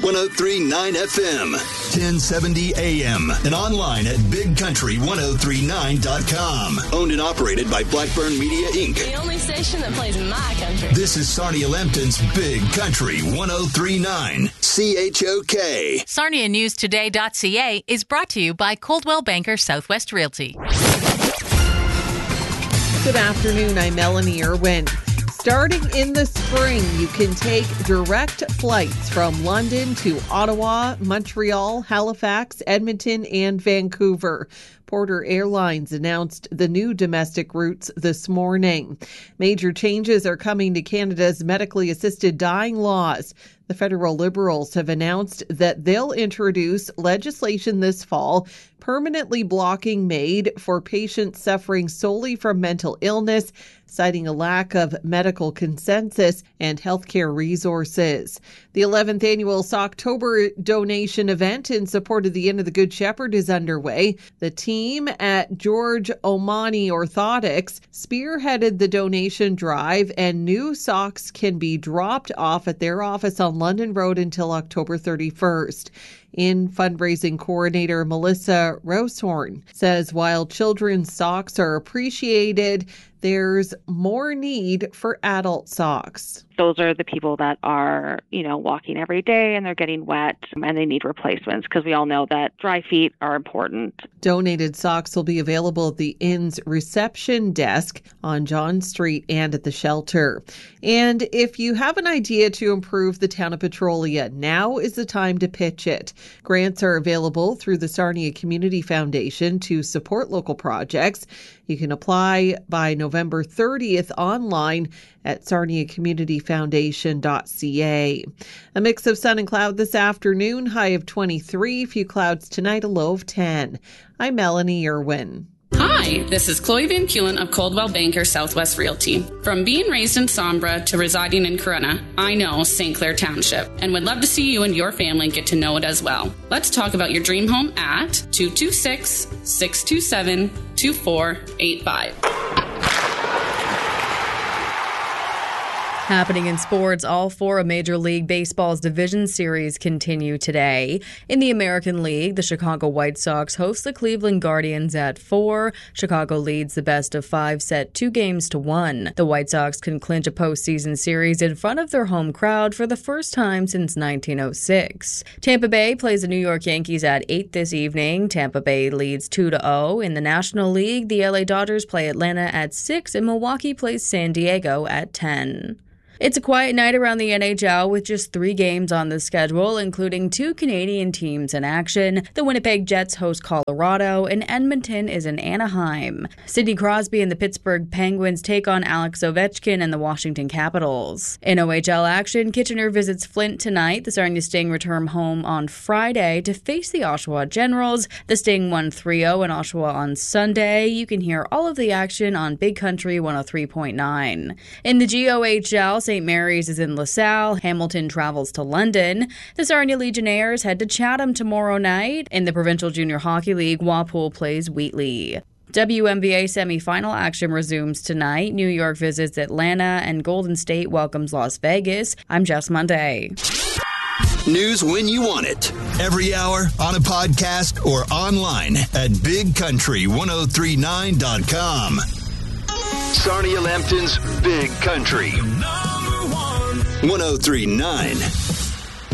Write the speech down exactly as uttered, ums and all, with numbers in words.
one oh three point nine F M, ten seventy A M, and online at big country ten thirty-nine dot com. Owned and operated by Blackburn Media, Incorporated. The only station that plays my country. This is Sarnia Lambton's Big Country ten thirty-nine, C H O K. Sarnia News Today dot C A is brought to you by Coldwell Banker Southwest Realty. Good afternoon, I'm Melanie Irwin. Starting in the spring, you can take direct flights from London to Ottawa, Montreal, Halifax, Edmonton, and Vancouver. Porter Airlines announced the new domestic routes this morning. Major changes are coming to Canada's medically assisted dying laws. The federal Liberals have announced that they'll introduce legislation this fall permanently blocking MAID for patients suffering solely from mental illness, citing a lack of medical consensus and healthcare resources. The eleventh annual Socktober donation event in support of the Inn of the Good Shepherd is underway. The team at George Omani Orthotics spearheaded the donation drive, and new socks can be dropped off at their office on London Road until October thirty-first. In fundraising coordinator Melissa Rosehorn says while children's socks are appreciated, there's more need for adult socks. Those are the people that are, you know, walking every day and they're getting wet and they need replacements because we all know that dry feet are important. Donated socks will be available at the Inn's reception desk on John Street and at the shelter. And if you have an idea to improve the town of Petrolia, now is the time to pitch it. Grants are available through the Sarnia Community Foundation to support local projects. You can apply by November thirtieth online at sarnia community foundation dot c a. A mix of sun and cloud this afternoon, high of twenty-three, few clouds tonight, a low of ten. I'm Melanie Irwin. Hi, this is Chloe Van Kulen of Coldwell Banker Southwest Realty. From being raised in Sombra to residing in Corunna, I know Saint Clair Township and would love to see you and your family get to know it as well. Let's talk about your dream home at two two six, six two seven, two four eight five. Happening in sports, all four of Major League Baseball's division series continue today. In the American League, the Chicago White Sox host the Cleveland Guardians at four. Chicago leads the best of five set two games to one. The White Sox can clinch a postseason series in front of their home crowd for the first time since nineteen oh six. Tampa Bay plays the New York Yankees at eight this evening. Tampa Bay leads two to oh. In the National League, the L A Dodgers play Atlanta at six and Milwaukee plays San Diego at ten. It's a quiet night around the N H L with just three games on the schedule, including two Canadian teams in action. The Winnipeg Jets host Colorado, and Edmonton is in Anaheim. Sidney Crosby and the Pittsburgh Penguins take on Alex Ovechkin and the Washington Capitals. In O H L action, Kitchener visits Flint tonight. The Sarnia Sting return home on Friday to face the Oshawa Generals. The Sting won three oh in Oshawa on Sunday. You can hear all of the action on Big Country one oh three point nine. In the G O H L, Saint Mary's is in LaSalle. Hamilton travels to London. The Sarnia Legionnaires head to Chatham tomorrow night. In the Provincial Junior Hockey League, Walpole plays Wheatley. W N B A semifinal action resumes tonight. New York visits Atlanta and Golden State welcomes Las Vegas. I'm Jess Monday. News when you want it. Every hour on a podcast or online at big country ten thirty-nine dot com. Sarnia Lambton's Big Country. ten thirty-nine